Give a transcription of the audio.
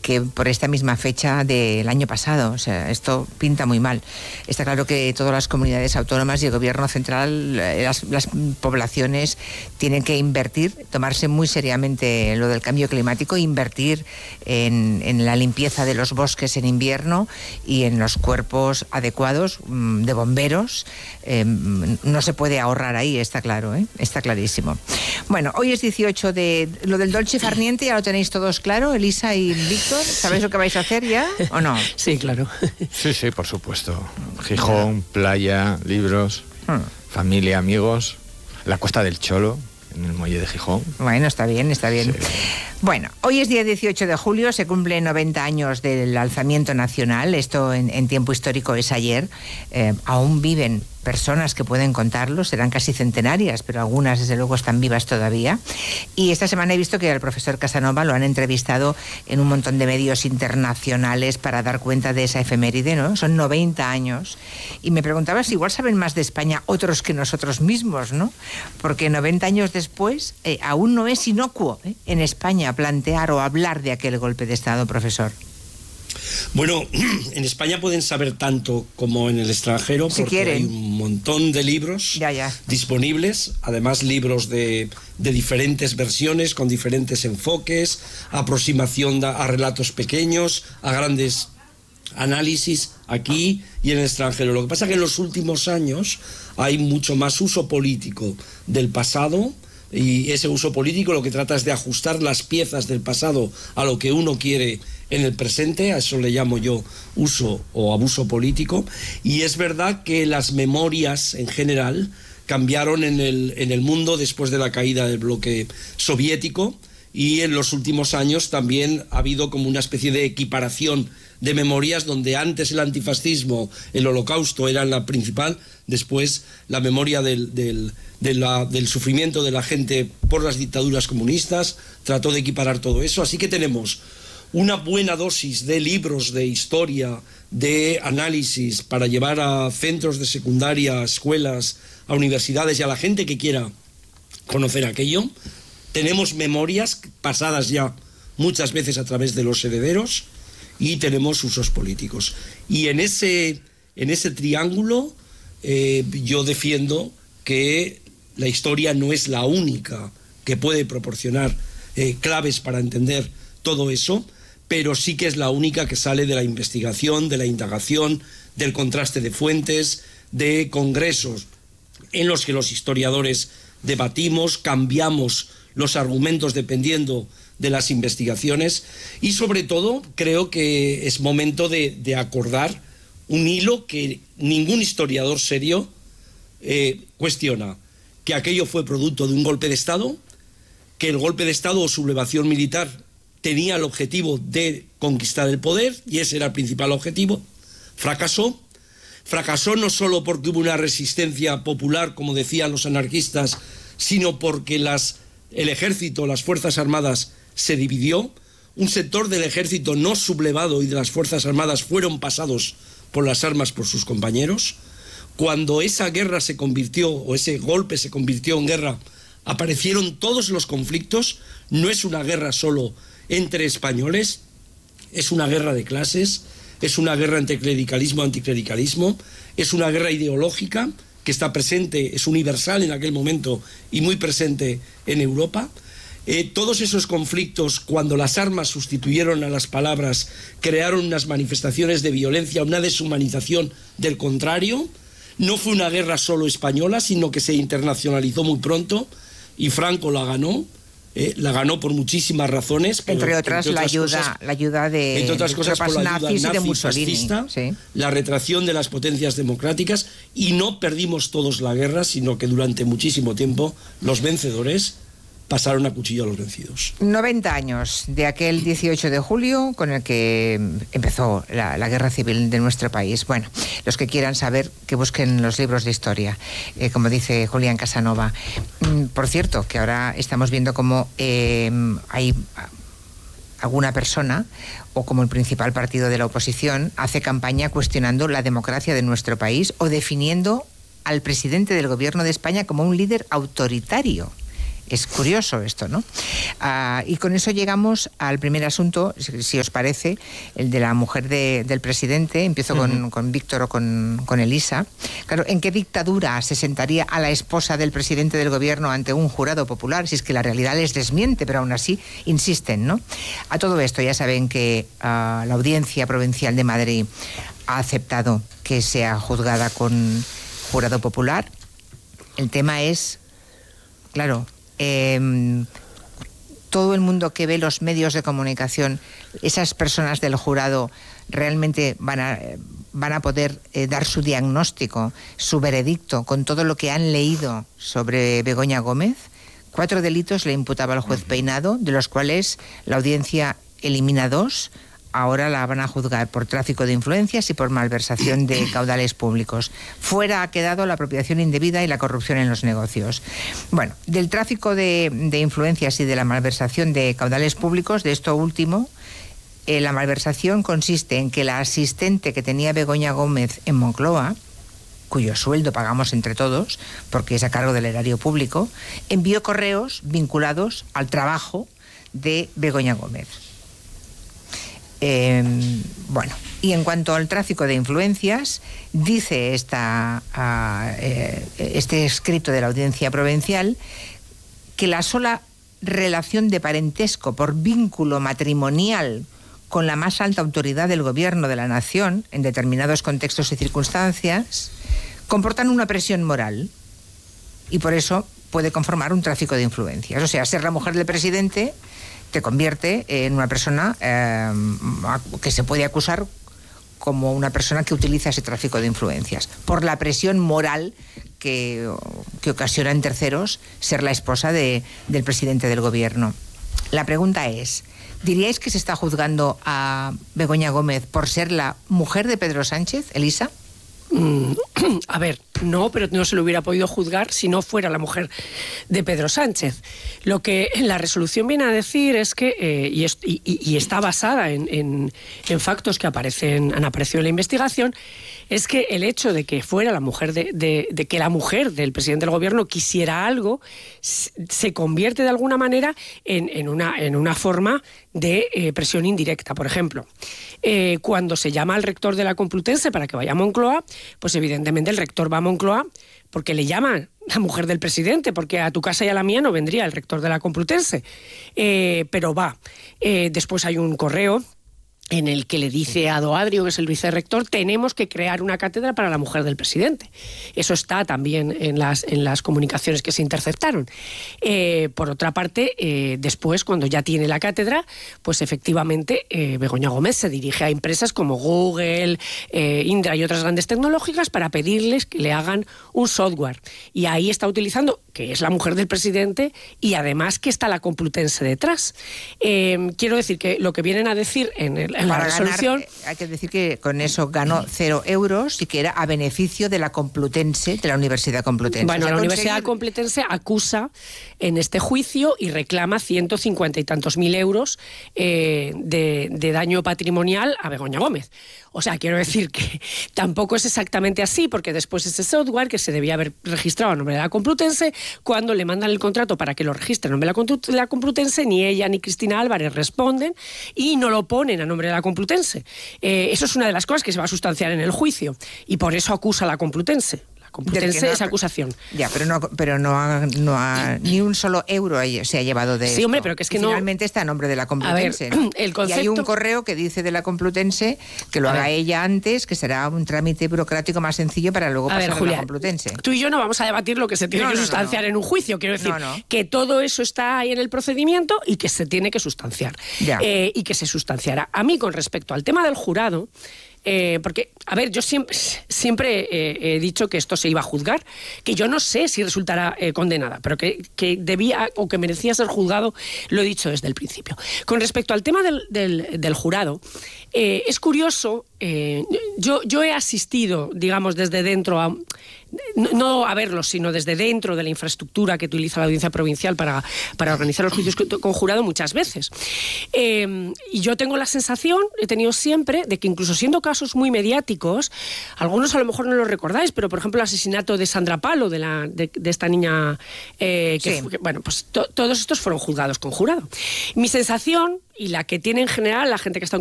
que por esta misma fecha del año pasado. O sea, esto pinta muy mal. Está claro que todas las comunidades autónomas y el gobierno central, las poblaciones tienen que invertir, tomarse muy seriamente lo del cambio climático, invertir en la limpieza de los bosques en invierno y en los cuerpos adecuados de bomberos. No se puede ahorrar ahí, está claro, está clarísimo. Bueno, hoy es 18 de... Lo del dolce farniente ya lo tenéis todos claro, Elisa y Víctor. ¿Sabéis lo que vais a hacer ya o no? Sí, claro. Sí, por supuesto. Gijón, playa, libros, familia, amigos, la Costa del Cholo, en el muelle de Gijón. Bueno, está bien. Sí. Bueno, hoy es día 18 de julio, se cumplen 90 años del alzamiento nacional. Esto en tiempo histórico es ayer. Aún viven personas que pueden contarlo, serán casi centenarias, pero algunas desde luego están vivas todavía. Y esta semana he visto que al profesor Casanova lo han entrevistado en un montón de medios internacionales para dar cuenta de esa efeméride, ¿no? Son 90 años. Y me preguntaba si igual saben más de España otros que nosotros mismos, ¿no? Porque 90 años después aún no es inocuo en España plantear o hablar de aquel golpe de Estado, profesor. Bueno, en España pueden saber tanto como en el extranjero, si porque quieren. Hay un montón de libros disponibles, además libros de diferentes versiones, con diferentes enfoques, aproximación a relatos pequeños, a grandes análisis aquí y en el extranjero. Lo que pasa es que en los últimos años hay mucho más uso político del pasado, y ese uso político lo que trata es de ajustar las piezas del pasado a lo que uno quiere en el presente. A eso le llamo yo uso o abuso político. Y es verdad que las memorias en general cambiaron en el mundo después de la caída del bloque soviético, y en los últimos años también ha habido como una especie de equiparación de memorias, donde antes el antifascismo, el holocausto era la principal, después la memoria del sufrimiento de la gente por las dictaduras comunistas trató de equiparar todo eso. Así que tenemos una buena dosis de libros de historia, de análisis para llevar a centros de secundaria, a escuelas, a universidades y a la gente que quiera conocer aquello. Tenemos memorias pasadas ya muchas veces a través de los herederos, y tenemos usos políticos. Y en ese triángulo yo defiendo que la historia no es la única que puede proporcionar claves para entender todo eso, pero sí que es la única que sale de la investigación, de la indagación, del contraste de fuentes, de congresos en los que los historiadores debatimos, cambiamos los argumentos dependiendo de las investigaciones, y sobre todo creo que es momento de acordar un hilo que ningún historiador serio cuestiona: que aquello fue producto de un golpe de Estado, que el golpe de Estado o sublevación militar tenía el objetivo de conquistar el poder, y ese era el principal objetivo. Fracasó no solo porque hubo una resistencia popular, como decían los anarquistas, sino porque el ejército, las Fuerzas Armadas, se dividió. Un sector del ejército no sublevado y de las Fuerzas Armadas fueron pasados por las armas por sus compañeros. Cuando esa guerra se convirtió, o ese golpe se convirtió en guerra, aparecieron todos los conflictos. No es una guerra solo entre españoles, es una guerra de clases, es una guerra entre clericalismo y anticlericalismo, es una guerra ideológica que está presente, es universal en aquel momento y muy presente en Europa. Todos esos conflictos, cuando las armas sustituyeron a las palabras, crearon unas manifestaciones de violencia, una deshumanización del contrario. No fue una guerra solo española, sino que se internacionalizó muy pronto, y Franco la ganó por muchísimas razones. Pero, entre otras la ayuda de entre otras cosas, por la ayuda nazis y de nazi Mussolini, fascista, sí. La retracción de las potencias democráticas, y no perdimos todos la guerra, sino que durante muchísimo tiempo los vencedores pasaron a cuchillo a los vencidos. 90 años de aquel 18 de julio con el que empezó la guerra civil de nuestro país. Bueno, los que quieran saber, que busquen los libros de historia, como dice Julián Casanova. Por cierto, que ahora estamos viendo cómo hay alguna persona, o como el principal partido de la oposición, hace campaña cuestionando la democracia de nuestro país, o definiendo al presidente del gobierno de España como un líder autoritario. Es curioso esto, ¿no? Y con eso llegamos al primer asunto, si os parece, el de la mujer del presidente. Empiezo con Víctor o con Elisa. Claro, ¿en qué dictadura se sentaría a la esposa del presidente del gobierno ante un jurado popular? Si es que la realidad les desmiente, pero aún así insisten, ¿no? A todo esto ya saben que la Audiencia Provincial de Madrid ha aceptado que sea juzgada con jurado popular. El tema es, claro, todo el mundo que ve los medios de comunicación, esas personas del jurado realmente van a poder dar su diagnóstico, su veredicto, con todo lo que han leído sobre Begoña Gómez. 4 delitos le imputaba el juez Peinado, de los cuales la audiencia elimina 2. Ahora la van a juzgar por tráfico de influencias y por malversación de caudales públicos. Fuera ha quedado la apropiación indebida y la corrupción en los negocios. Bueno, del tráfico de influencias y de la malversación de caudales públicos, de esto último, la malversación consiste en que la asistente que tenía Begoña Gómez en Moncloa, cuyo sueldo pagamos entre todos, porque es a cargo del erario público, envió correos vinculados al trabajo de Begoña Gómez. Bueno, y en cuanto al tráfico de influencias, dice este escrito de la Audiencia Provincial que la sola relación de parentesco por vínculo matrimonial con la más alta autoridad del gobierno de la nación, en determinados contextos y circunstancias, comportan una presión moral y por eso puede conformar un tráfico de influencias. O sea, ser la mujer del presidente te convierte en una persona que se puede acusar como una persona que utiliza ese tráfico de influencias, por la presión moral que ocasiona en terceros ser la esposa del presidente del gobierno. La pregunta es, ¿diríais que se está juzgando a Begoña Gómez por ser la mujer de Pedro Sánchez, Elisa? A ver, no, pero no se lo hubiera podido juzgar si no fuera la mujer de Pedro Sánchez. Lo que la resolución viene a decir es que, y está basada en factos que han aparecido en la investigación, es que el hecho de que fuera la mujer de que la mujer del presidente del gobierno quisiera algo, se convierte de alguna manera en una forma de presión indirecta. Por ejemplo, cuando se llama al rector de la Complutense para que vaya a Moncloa, pues evidentemente el rector va a Moncloa porque le llaman la mujer del presidente, porque a tu casa y a la mía no vendría el rector de la Complutense, pero va. Después hay un correo en el que le dice a Doadrio, que es el vicerrector, tenemos que crear una cátedra para la mujer del presidente. Eso está también en las comunicaciones que se interceptaron. Por otra parte, después, cuando ya tiene la cátedra, pues efectivamente Begoña Gómez se dirige a empresas como Google, Indra y otras grandes tecnológicas para pedirles que le hagan un software. Y ahí está utilizando, que es la mujer del presidente, y además que está la Complutense detrás. Quiero decir que lo que vienen a decir en la resolución... Ganar, hay que decir que con eso ganó 0 euros y que era a beneficio de la Complutense, de la Universidad Complutense. Bueno, la Universidad Complutense acusa en este juicio y reclama 150 y tantos mil euros de daño patrimonial a Begoña Gómez. O sea, quiero decir que tampoco es exactamente así, porque después ese software que se debía haber registrado a nombre de la Complutense, cuando le mandan el contrato para que lo registre a nombre de la Complutense, ni ella ni Cristina Álvarez responden y no lo ponen a nombre de la Complutense. Eso es una de las cosas que se va a sustanciar en el juicio y por eso acusa a la Complutense. Complutense esa acusación. Ya, pero no ha ni un solo euro se ha llevado de Sí, hombre, pero que es que finalmente está a nombre de la Complutense. A ver, el concepto... Y hay un correo que dice de la Complutense que lo haga ella antes, que será un trámite burocrático más sencillo para luego pasar a la Complutense. Tú y yo no vamos a debatir lo que se tiene que sustanciar en un juicio. Quiero decir que todo eso está ahí en el procedimiento y que se tiene que sustanciar. Y que se sustanciará. A mí, con respecto al tema del jurado... porque, a ver, yo siempre he dicho que esto se iba a juzgar, que yo no sé si resultará condenada, pero que debía o que merecía ser juzgado, lo he dicho desde el principio. Con respecto al tema del jurado, Es curioso, yo he asistido, digamos, desde dentro no a verlos, sino desde dentro de la infraestructura que utiliza la Audiencia Provincial para organizar los juicios con jurado muchas veces. Y yo tengo la sensación, he tenido siempre, de que incluso siendo casos muy mediáticos, algunos a lo mejor no lo recordáis, pero por ejemplo el asesinato de Sandra Palo, de esta niña, todos estos fueron juzgados con jurado. Mi sensación, y la que tiene en general la gente que está